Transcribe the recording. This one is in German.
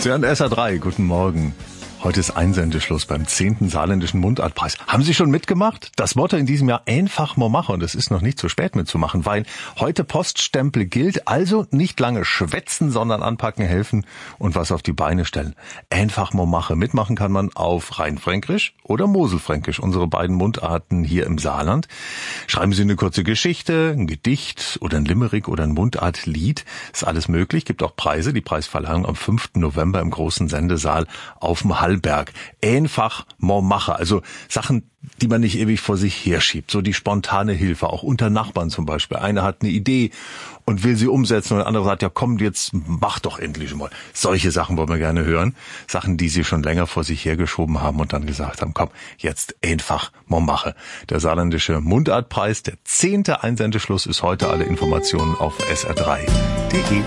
Sie hören SR3, guten Morgen. Heute ist Einsendeschluss beim 10. Saarländischen Mundartpreis. Haben Sie schon mitgemacht? Das Motto in diesem Jahr: einfach mal machen. Und es ist noch nicht zu spät mitzumachen, weil heute Poststempel gilt. Also nicht lange schwätzen, sondern anpacken, helfen und was auf die Beine stellen. Einfach mal machen. Mitmachen kann man auf Rheinfränkisch oder Moselfränkisch, unsere beiden Mundarten hier im Saarland. Schreiben Sie eine kurze Geschichte, ein Gedicht oder ein Limerick oder ein Mundartlied. Ist alles möglich. Gibt auch Preise. Die Preisverleihung am 5. November im großen Sendesaal auf dem Hallberg. Einfach mal machen. Also Sachen, die man nicht ewig vor sich herschiebt. So die spontane Hilfe, auch unter Nachbarn zum Beispiel. Einer hat eine Idee und will sie umsetzen und der andere sagt, ja komm, jetzt mach doch endlich mal. Solche Sachen wollen wir gerne hören. Sachen, die sie schon länger vor sich hergeschoben haben und dann gesagt haben, komm, jetzt einfach mal mache. Der Saarländische Mundartpreis, der 10. Einsendeschluss ist heute. Alle Informationen auf sr3.de.